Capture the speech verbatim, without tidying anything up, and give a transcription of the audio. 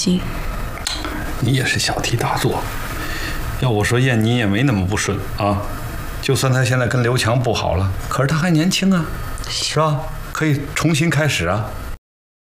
行。 你也是小题大做。要我说，燕妮也没那么不顺啊。就算她现在跟刘强不好了，可是她还年轻啊，是吧？可以重新开始啊。